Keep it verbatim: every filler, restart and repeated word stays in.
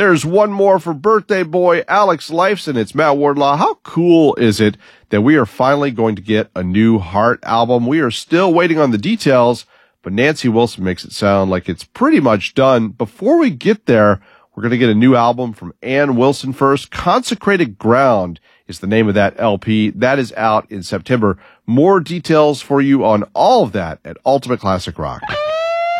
There's one more for birthday boy Alex Lifeson. It's Matt Wardlaw. How cool is it that we are finally going to get a new Heart album? We are still waiting on the details, but Nancy Wilson makes it sound like it's pretty much done. Before we get there, we're going to get a new album from Ann Wilson first. Consecrated Ground is the name of that L P. That is out in September. More details for you on all of that at Ultimate Classic Rock.